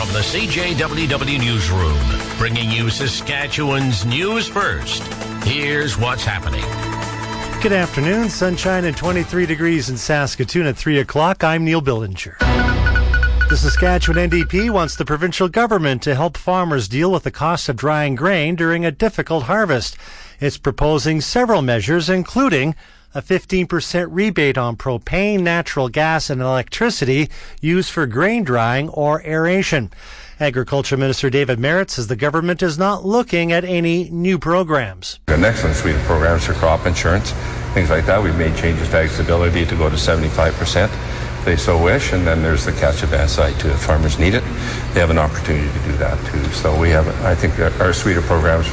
From the CJWW Newsroom, bringing you Saskatchewan's news first. Here's what's happening. Good afternoon. Sunshine and 23 degrees in Saskatoon at 3 o'clock. I'm Neil Billinger. The Saskatchewan NDP wants the provincial government to help farmers deal with the cost of drying grain during a difficult harvest. It's proposing several measures, including a 15% rebate on propane, natural gas, and electricity used for grain drying or aeration. Agriculture Minister David Marit says the government is not looking at any new programs. An excellent suite of programs for crop insurance, things like that. We've made changes to ag stability to go to 75% if they so wish, and then there's the cash advance side too. If farmers need it, they have an opportunity to do that too. So we have, I think, our suite of programs